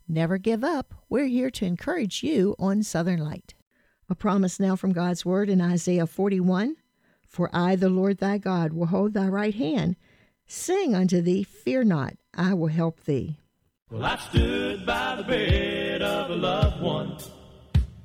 Never give up. We're here to encourage you on Southern Light. A promise now from God's Word in Isaiah 41. For I, the Lord thy God, will hold thy right hand, saying unto thee, Fear not, I will help thee. Well, I stood by the bed of a loved one